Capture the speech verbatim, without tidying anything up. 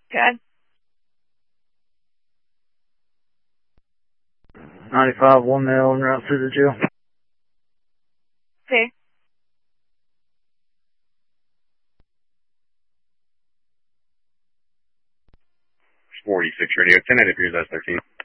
Good. ninety-five, one male en route to the jail. Okay. forty-six radio, ten, it appears that's thirteen.